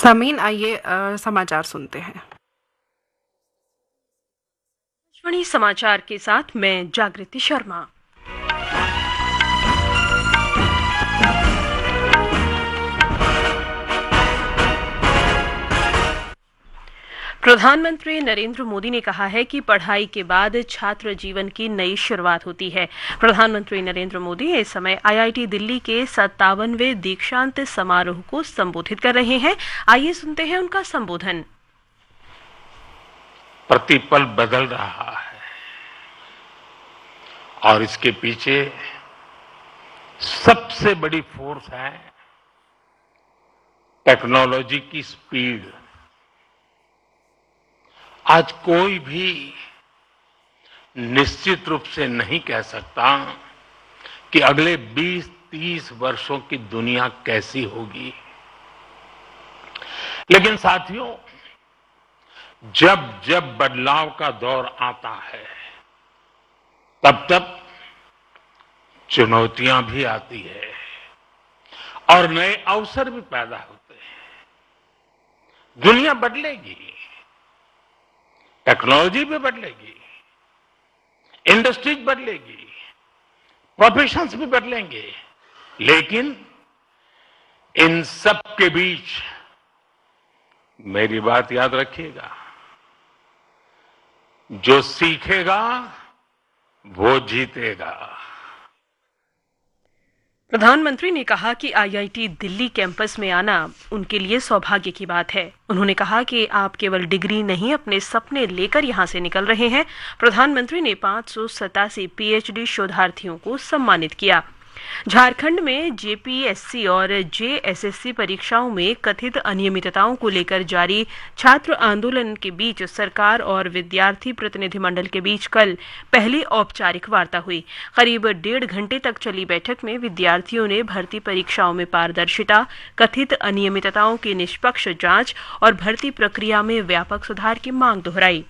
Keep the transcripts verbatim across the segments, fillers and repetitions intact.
सामीन, आइए अ, समाचार सुनते हैं। आकाशवाणी समाचार के साथ मैं जागृति शर्मा। प्रधानमंत्री नरेंद्र मोदी ने कहा है कि पढ़ाई के बाद छात्र जीवन की नई शुरुआत होती है। प्रधानमंत्री नरेंद्र मोदी इस समय आईआईटी दिल्ली के सत्तावनवें दीक्षांत समारोह को संबोधित कर रहे हैं। आइए सुनते हैं उनका संबोधन। प्रतिपल बदल रहा है और इसके पीछे सबसे बड़ी फोर्स है टेक्नोलॉजी की स्पीड। आज कोई भी निश्चित रूप से नहीं कह सकता कि अगले बीस तीस वर्षों की दुनिया कैसी होगी, लेकिन साथियों, जब जब बदलाव का दौर आता है तब तब चुनौतियां भी आती है और नए अवसर भी पैदा होते हैं। दुनिया बदलेगी, टेक्नोलॉजी भी बदलेगी, इंडस्ट्रीज बदलेगी, प्रोफेशंस भी बदलेंगे, लेकिन इन सब के बीच मेरी बात याद रखिएगा, जो सीखेगा वो जीतेगा। प्रधानमंत्री ने कहा कि आईआईटी दिल्ली कैंपस में आना उनके लिए सौभाग्य की बात है। उन्होंने कहा कि आप केवल डिग्री नहीं, अपने सपने लेकर यहां से निकल रहे हैं। प्रधानमंत्री ने पांच सौ सतासी पीएचडी शोधार्थियों को सम्मानित किया। झारखंड में जेपीएससी और जेएसएससी परीक्षाओं में कथित अनियमितताओं को लेकर जारी छात्र आंदोलन के बीच सरकार और विद्यार्थी प्रतिनिधिमंडल के बीच कल पहली औपचारिक वार्ता हुई। करीब डेढ़ घंटे तक चली बैठक में विद्यार्थियों ने भर्ती परीक्षाओं में पारदर्शिता, कथित अनियमितताओं की निष्पक्ष जांच और भर्ती प्रक्रिया में व्यापक सुधार की मांग दोहराई।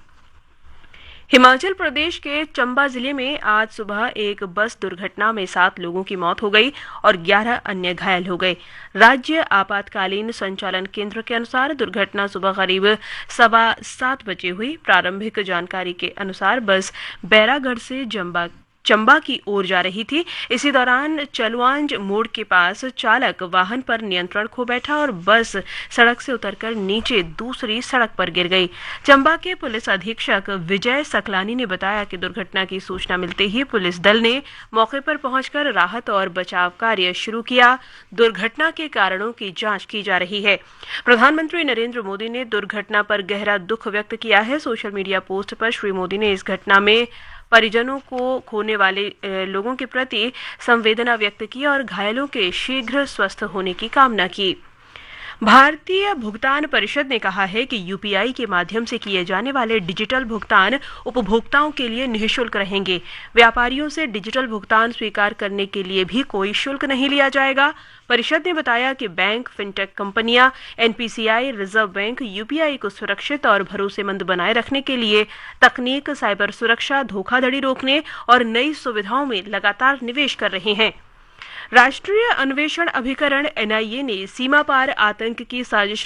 हिमाचल प्रदेश के चंबा जिले में आज सुबह एक बस दुर्घटना में सात लोगों की मौत हो गई और ग्यारह अन्य घायल हो गए। राज्य आपातकालीन संचालन केंद्र के अनुसार दुर्घटना सुबह करीब सवा सात बजे हुई। प्रारंभिक जानकारी के अनुसार बस बैरागढ़ से चंबा चंबा की ओर जा रही थी। इसी दौरान चलवांज मोड़ के पास चालक वाहन पर नियंत्रण खो बैठा और बस सड़क से उतरकर नीचे दूसरी सड़क पर गिर गई। चंबा के पुलिस अधीक्षक विजय सकलानी ने बताया कि दुर्घटना की सूचना मिलते ही पुलिस दल ने मौके पर पहुंचकर राहत और बचाव कार्य शुरू किया। दुर्घटना के कारणों की जांच की जा रही है। प्रधानमंत्री नरेंद्र मोदी ने दुर्घटना पर गहरा दुख व्यक्त किया है। सोशल मीडिया पोस्ट पर श्री मोदी ने इस घटना में परिजनों को खोने वाले लोगों के प्रति संवेदना व्यक्त की और घायलों के शीघ्र स्वस्थ होने की कामना की। भारतीय भुगतान परिषद ने कहा है कि यूपीआई के माध्यम से किए जाने वाले डिजिटल भुगतान उपभोक्ताओं के लिए निःशुल्क रहेंगे। व्यापारियों से डिजिटल भुगतान स्वीकार करने के लिए भी कोई शुल्क नहीं लिया जाएगा। परिषद ने बताया कि बैंक, फिनटेक कंपनियां, एनपीसीआई, रिजर्व बैंक यूपीआई को सुरक्षित और भरोसेमंद बनाए रखने के लिए तकनीक, साइबर सुरक्षा, धोखाधड़ी रोकने और नई सुविधाओं में लगातार निवेश कर रहे हैं। राष्ट्रीय अन्वेषण अभिकरण एनआईए ने सीमा पार आतंक की साजिश